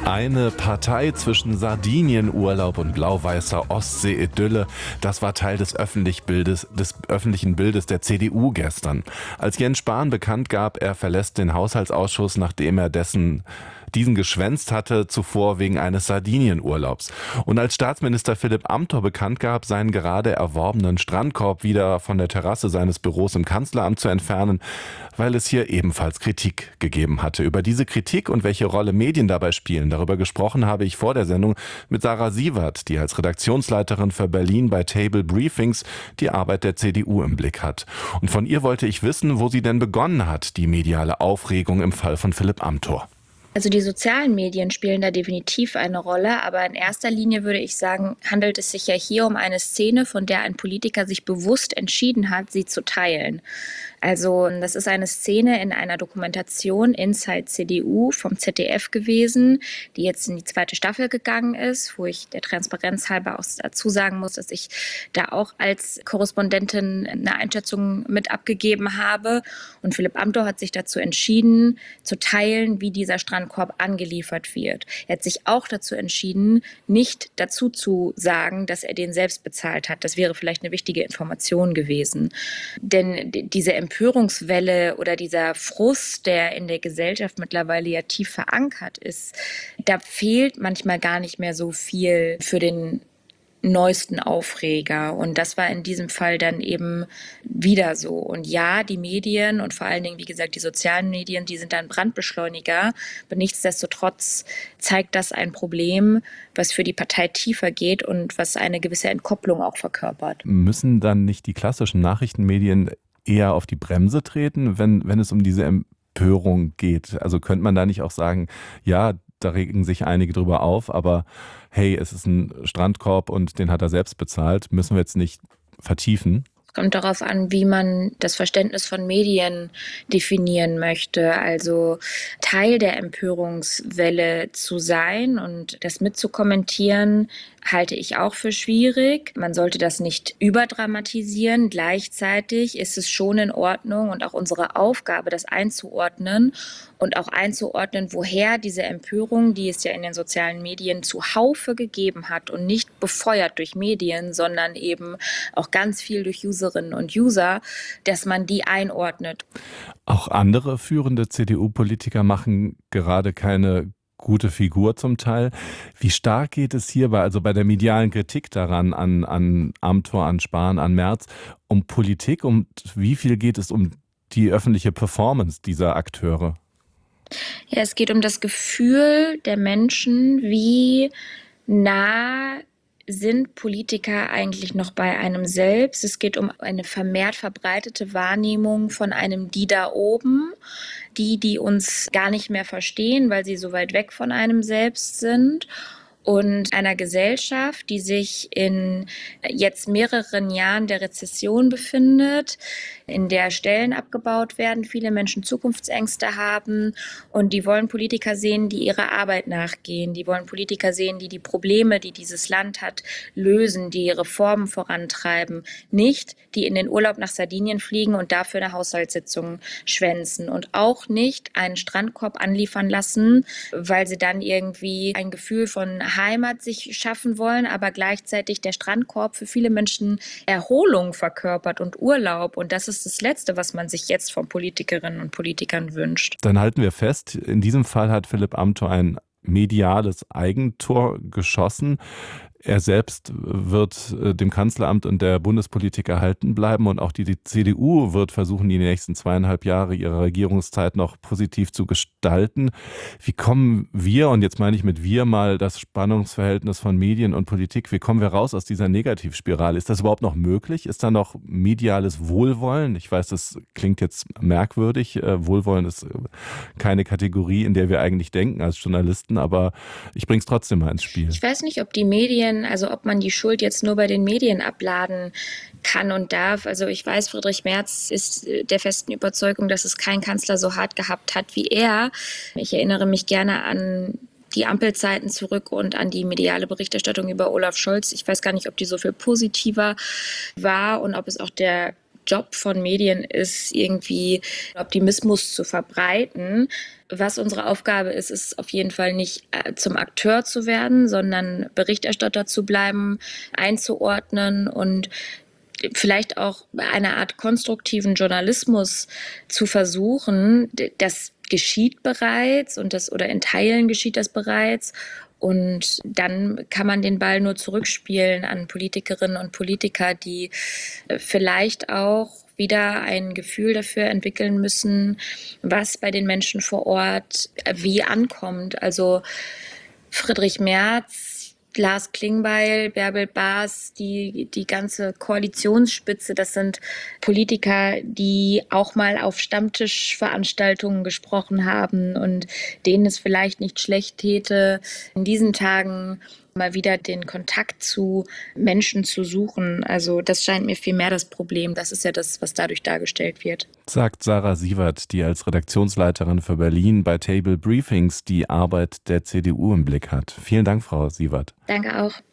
Eine Partei zwischen Sardinienurlaub und blau-weißer Ostsee-Idylle, das war Teil des öffentlichen Bildes der CDU gestern. Als Jens Spahn bekannt gab, er verlässt den Haushaltsausschuss, nachdem er diesen geschwänzt hatte, zuvor wegen eines Sardinienurlaubs. Und als Staatsminister Philipp Amthor bekannt gab, seinen gerade erworbenen Strandkorb wieder von der Terrasse seines Büros im Kanzleramt zu entfernen, weil es hier ebenfalls Kritik gegeben hatte. Über diese Kritik und welche Rolle Medien dabei spielen, darüber gesprochen habe ich vor der Sendung mit Sarah Sievert, die als Redaktionsleiterin für Berlin bei Table Briefings die Arbeit der CDU im Blick hat. Und von ihr wollte ich wissen, wo sie denn begonnen hat, die mediale Aufregung im Fall von Philipp Amthor. Also die sozialen Medien spielen da definitiv eine Rolle, aber in erster Linie würde ich sagen, handelt es sich ja hier um eine Szene, von der ein Politiker sich bewusst entschieden hat, sie zu teilen. Also das ist eine Szene in einer Dokumentation Inside CDU vom ZDF gewesen, die jetzt in die 2. Staffel gegangen ist, wo ich der Transparenz halber auch dazu sagen muss, dass ich da auch als Korrespondentin eine Einschätzung mit abgegeben habe. Und Philipp Amthor hat sich dazu entschieden, zu teilen, wie dieser Strandkorb angeliefert wird. Er hat sich auch dazu entschieden, nicht dazu zu sagen, dass er den selbst bezahlt hat. Das wäre vielleicht eine wichtige Information gewesen. Denn diese Empörungswelle oder dieser Frust, der in der Gesellschaft mittlerweile ja tief verankert ist, da fehlt manchmal gar nicht mehr so viel für den neuesten Aufreger. Und das war in diesem Fall dann eben wieder so. Und ja, die Medien und vor allen Dingen, wie gesagt, die sozialen Medien, die sind dann Brandbeschleuniger. Aber nichtsdestotrotz zeigt das ein Problem, was für die Partei tiefer geht und was eine gewisse Entkopplung auch verkörpert. Müssen dann nicht die klassischen Nachrichtenmedien eher auf die Bremse treten, wenn es um diese Empörung geht? Also könnte man da nicht auch sagen, ja, da regen sich einige drüber auf, aber hey, es ist ein Strandkorb und den hat er selbst bezahlt, müssen wir jetzt nicht vertiefen? Es kommt darauf an, wie man das Verständnis von Medien definieren möchte. Also Teil der Empörungswelle zu sein und das mitzukommentieren, halte ich auch für schwierig. Man sollte das nicht überdramatisieren. Gleichzeitig ist es schon in Ordnung und auch unsere Aufgabe, das einzuordnen und auch einzuordnen, woher diese Empörung, die es ja in den sozialen Medien zuhaufe gegeben hat und nicht befeuert durch Medien, sondern eben auch ganz viel durch Userinnen und User, dass man die einordnet. Auch andere führende CDU-Politiker machen gerade keine gute Figur zum Teil. Wie stark geht es hierbei, also bei der medialen Kritik daran, an Amthor, an Spahn, an Merz, um Politik und wie viel geht es um die öffentliche Performance dieser Akteure? Ja, es geht um das Gefühl der Menschen, wie nah sind Politiker eigentlich noch bei einem selbst. Es geht um eine vermehrt verbreitete Wahrnehmung von einem Die da oben, die uns gar nicht mehr verstehen, weil sie so weit weg von einem selbst sind. Und einer Gesellschaft, die sich in jetzt mehreren Jahren der Rezession befindet, in der Stellen abgebaut werden, viele Menschen Zukunftsängste haben und die wollen Politiker sehen, die ihrer Arbeit nachgehen. Die wollen Politiker sehen, die die Probleme, die dieses Land hat, lösen, die Reformen vorantreiben. Nicht, die in den Urlaub nach Sardinien fliegen und dafür eine Haushaltssitzung schwänzen und auch nicht einen Strandkorb anliefern lassen, weil sie dann irgendwie ein Gefühl von Heimat sich schaffen wollen, aber gleichzeitig der Strandkorb für viele Menschen Erholung verkörpert und Urlaub. Und das ist das Letzte, was man sich jetzt von Politikerinnen und Politikern wünscht. Dann halten wir fest, in diesem Fall hat Philipp Amthor ein mediales Eigentor geschossen. Er selbst wird dem Kanzleramt und der Bundespolitik erhalten bleiben und auch die CDU wird versuchen, die nächsten 2,5 Jahre ihrer Regierungszeit noch positiv zu gestalten. Wie kommen wir, und jetzt meine ich mit wir mal das Spannungsverhältnis von Medien und Politik, wie kommen wir raus aus dieser Negativspirale? Ist das überhaupt noch möglich? Ist da noch mediales Wohlwollen? Ich weiß, das klingt jetzt merkwürdig. Wohlwollen ist keine Kategorie, in der wir eigentlich denken als Journalisten, aber ich bringe es trotzdem mal ins Spiel. Ich weiß nicht, ob die Medien, also ob man die Schuld jetzt nur bei den Medien abladen kann und darf. Also ich weiß, Friedrich Merz ist der festen Überzeugung, dass es kein Kanzler so hart gehabt hat wie er. Ich erinnere mich gerne an die Ampelzeiten zurück und an die mediale Berichterstattung über Olaf Scholz. Ich weiß gar nicht, ob die so viel positiver war und ob es auch der Job von Medien ist, irgendwie Optimismus zu verbreiten. Was unsere Aufgabe ist, ist auf jeden Fall nicht zum Akteur zu werden, sondern Berichterstatter zu bleiben, einzuordnen und vielleicht auch eine Art konstruktiven Journalismus zu versuchen. Das geschieht bereits oder in Teilen geschieht das bereits. Und dann kann man den Ball nur zurückspielen an Politikerinnen und Politiker, die vielleicht auch wieder ein Gefühl dafür entwickeln müssen, was bei den Menschen vor Ort wie ankommt. Also Friedrich Merz, Lars Klingbeil, Bärbel Baas, die ganze Koalitionsspitze, das sind Politiker, die auch mal auf Stammtischveranstaltungen gesprochen haben und denen es vielleicht nicht schlecht täte, in diesen Tagen mal wieder den Kontakt zu Menschen zu suchen. Also das scheint mir viel mehr das Problem. Das ist ja das, was dadurch dargestellt wird. Sagt Sarah Sievert, die als Redaktionsleiterin für Berlin bei Table Briefings die Arbeit der CDU im Blick hat. Vielen Dank, Frau Sievert. Danke auch.